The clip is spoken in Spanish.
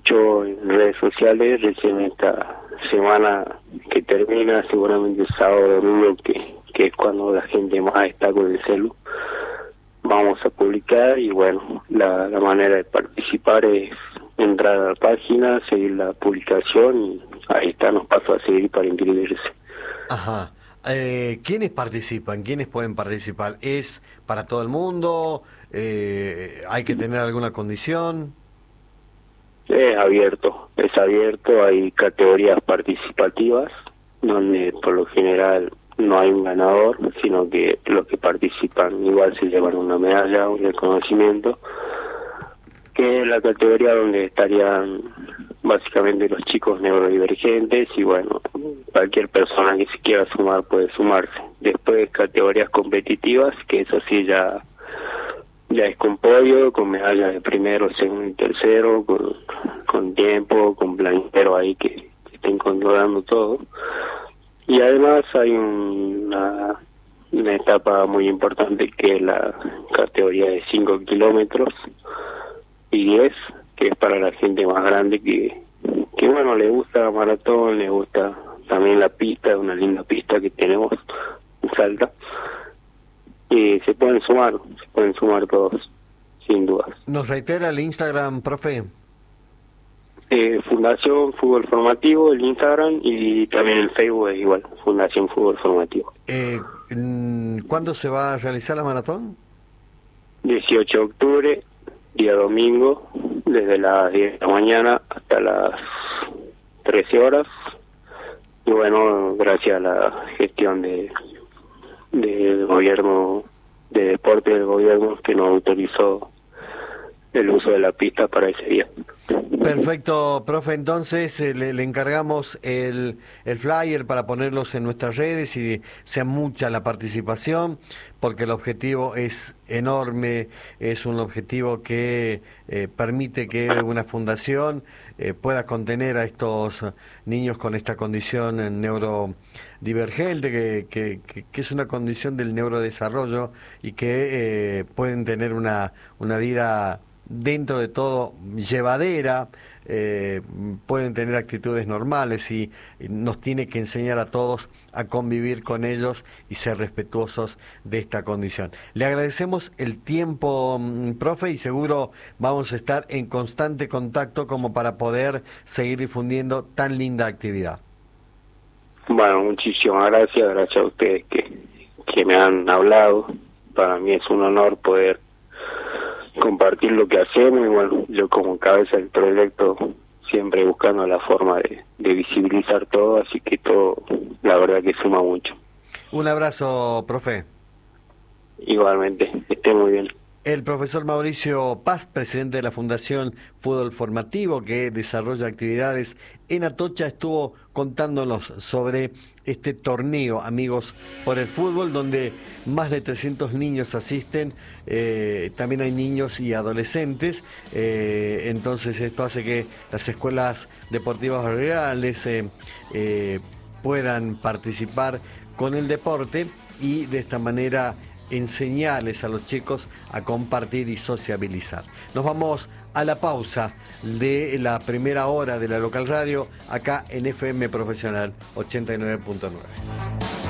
mucho en redes sociales. Recién esta semana que termina, seguramente sábado o domingo, que es cuando la gente más está con el celu, vamos a publicar. Y bueno, la manera de participar es entrar a la página, seguir la publicación y ahí está, nos paso a seguir para inscribirse. Ajá. ¿Quiénes participan? ¿Quiénes pueden participar? ¿Es para todo el mundo? ¿Hay que tener alguna condición? Es abierto, hay categorías participativas donde por lo general no hay un ganador, sino que los que participan igual se llevan una medalla, un reconocimiento, que es la categoría donde estarían básicamente los chicos neurodivergentes y bueno, cualquier persona que se quiera sumar puede sumarse. Después categorías competitivas, que eso sí ya es con podio, con medallas de primero, segundo y tercero, con tiempo, con planitero ahí que estén controlando todo. Y además hay una etapa muy importante que es la categoría de 5 kilómetros y 10, que es para la gente más grande que bueno, le gusta maratón, le gusta también la pista, una linda pista que tenemos en Salta. Y se pueden sumar todos, sin dudas. ¿Nos reitera el Instagram, profe? Fundación Fútbol Formativo, el Instagram, y también el Facebook es igual, Fundación Fútbol Formativo. ¿Cuándo se va a realizar la maratón? 18 de octubre, día domingo, desde las 10 de la mañana hasta las 13 horas. Y bueno, gracias a la gestión del gobierno de deporte del gobierno que nos autorizó el uso de la pista para ese día. Perfecto, profe, entonces le encargamos el flyer para ponerlos en nuestras redes y sea mucha la participación, porque el objetivo es enorme, es un objetivo que permite que una fundación pueda contener a estos niños con esta condición neurodivergente, que es una condición del neurodesarrollo y que pueden tener una vida dentro de todo llevadera, pueden tener actitudes normales y nos tiene que enseñar a todos a convivir con ellos y ser respetuosos de esta condición. Le agradecemos el tiempo, profe, y seguro vamos a estar en constante contacto como para poder seguir difundiendo tan linda actividad. Bueno, muchísimas gracias a ustedes que me han hablado. Para mí es un honor poder compartir lo que hacemos y bueno, yo como cabeza del proyecto siempre buscando la forma de visibilizar todo, así que todo la verdad que suma mucho. Un abrazo, profe. Igualmente, esté muy bien. El profesor Mauricio Paz, presidente de la Fundación Fútbol Formativo, que desarrolla actividades en Atocha, estuvo contándonos sobre este torneo Amigos por el Fútbol, donde más de 300 niños asisten, también hay niños y adolescentes, entonces esto hace que las escuelas deportivas rurales puedan participar con el deporte y de esta manera enseñarles a los chicos a compartir y sociabilizar. Nos vamos a la pausa de la primera hora de la local radio acá en FM Profesional 89.9.